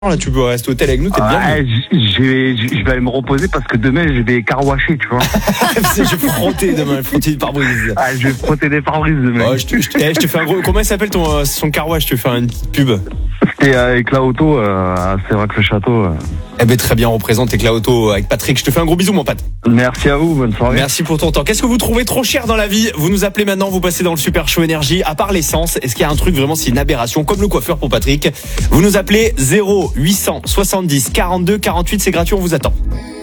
Là, tu peux rester au hôtel avec nous, t'es bien. Je vais aller me reposer parce que demain je vais carwasher, tu vois. Je vais frotter demain, frotter du pare-brise. Je vais frotter des pare-brises demain. Oh, je te fais un gros. Comment il s'appelle son carwash? Je te fais une petite pub. C'était avec la auto à Sévrac-le-Château. Eh ben très bien, on représente avec la auto avec Patrick. Je te fais un gros bisou, mon pote. Merci à vous, bonne soirée. Merci pour ton temps. Qu'est-ce que vous trouvez trop cher dans la vie? Vous nous appelez maintenant, vous passez dans le Super Show Énergie. À part l'essence, est-ce qu'il y a un truc vraiment, c'est une aberration, comme le coiffeur pour Patrick? Vous nous appelez 0870 42 48, c'est gratuit, on vous attend.